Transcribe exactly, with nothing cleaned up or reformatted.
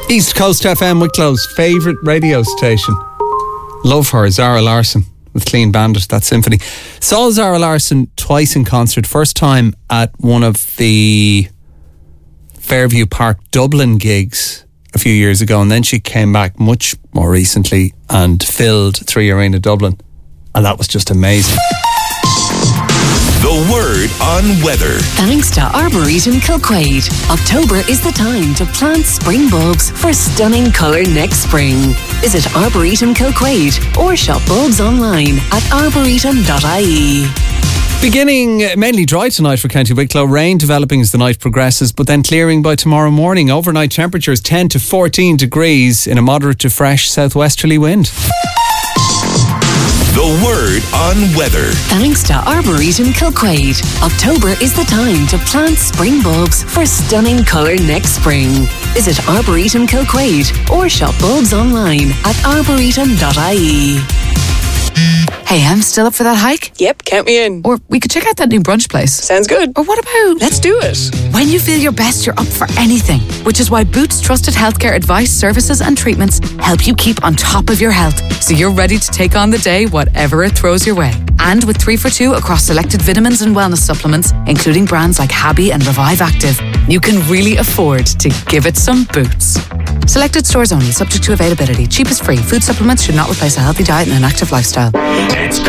East Coast F M, Wicklow's favourite radio station. Love her, Zara Larsson with Clean Bandit, that symphony. Saw Zara Larsson twice in concert. First time at one of the Fairview Park Dublin gigs a few years ago, and then she came back much more recently and filled Three Arena Dublin, and that was just amazing. The word on weather. Thanks to Arboretum Kilquade. October is the time to plant spring bulbs for stunning colour next spring. Visit Arboretum Kilquade or shop bulbs online at arboretum dot I E. Beginning mainly dry tonight for County Wicklow. Rain developing as the night progresses, but then clearing by tomorrow morning. Overnight temperatures ten to fourteen degrees in a moderate to fresh southwesterly wind. The word on weather. Thanks to Arboretum Kilquade. October is the time to plant spring bulbs for stunning colour next spring. Visit Arboretum Kilquade or shop bulbs online at arboretum dot I E. Hey, I'm still up for that hike? Yep, count me in. Or we could check out that new brunch place. Sounds good. Or what about... Let's do it. When you feel your best, you're up for anything. Which is why Boots trusted healthcare advice, services and treatments help you keep on top of your health. So you're ready to take on the day, whatever it throws your way. And with three for two across selected vitamins and wellness supplements, including brands like Habby and Revive Active, you can really afford to give it some Boots. Selected stores only, subject to availability. Cheap is free. Food supplements should not replace a healthy diet and an active lifestyle. It's